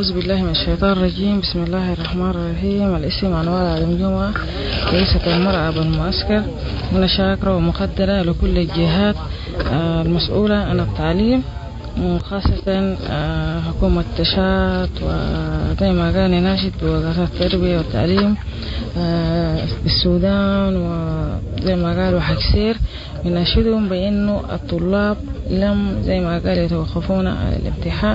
أعوذ بالله من الشيطان الرجيم. بسم الله الرحمن الرحيم. الاسم أنوار عالم جمعة، رئيسة المرأة بالمعسكر. أنا شاكرة ومقدرة لكل الجهات المسؤولة عن التعليم، وخاصة حكومة تشاد، وزي ما قال ناشد وزارة التربية والتعليم بالسودان، وزي ما قالوا حكسير يناشدهم بأنه الطلاب لم زي ما قال يتوقفون على الامتحان،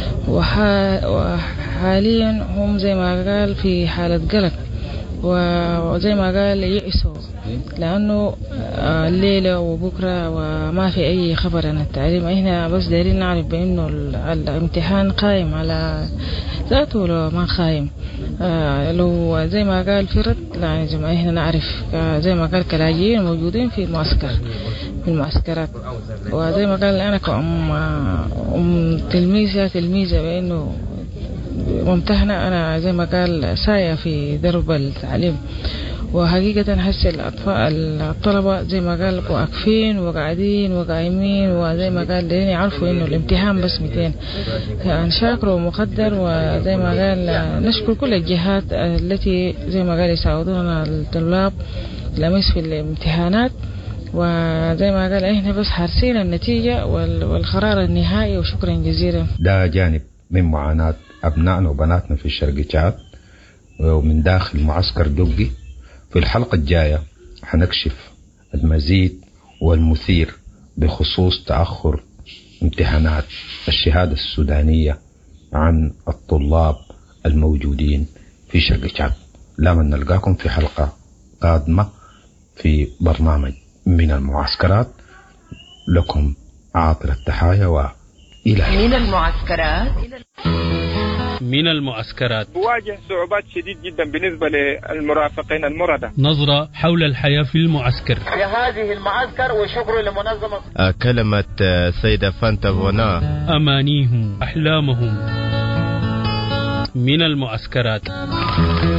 وحاليا هم زي ما قال في حالة قلق، وزي ما قال يئسوا لأنه الليلة وبكرة وما في أي خبر عن التعليم. إحنا بس دايرين نعرف بأنه الامتحان قائم على ذاته ولا ما قائم. لو زي ما قال فرد يعني زي ما إحنا نعرف زي ما قال كلاجئين موجودين في المعسكر في المعسكرات. وزي ما قال أنا كأم تلميذة بأنه ممتحنة، أنا زي ما قال ساية في درب التعليم، وحقيقة هسه الطلبة زي ما قال واقفين وقاعدين وقايمين، وزي ما قال لين يعرفوا إنه الامتحان بس 200. يعني شاكر ومقدر، وزي ما قال نشكر كل الجهات التي زي ما قال يساعدونا الطلاب لمس في الامتحانات، وزي ما قال إحنا بس حارسين النتيجة والقرار النهائي. وشكرا جزيلا. ده جانب من معاناة أبنائنا وبناتنا في الشرق تشاد ومن داخل معسكر دقي. في الحلقة الجاية حنكشف المزيد والمثير بخصوص تأخر امتحانات الشهادة السودانية عن الطلاب الموجودين في شرق تشاد. لمن نلقاكم في حلقة قادمة في برنامج من المعسكرات. لكم عاطر التحايا وإلى من المعسكرات. من المعسكرات. واجه صعوبات شديد جدا بالنسبة للمرافقين المردة. نظرة حول الحياة في المعسكر. في هذه المعسكر، وشكر لمنظمة كلمة سيدة فانتا فونا. أمانيهم أحلامهم. من المعسكرات.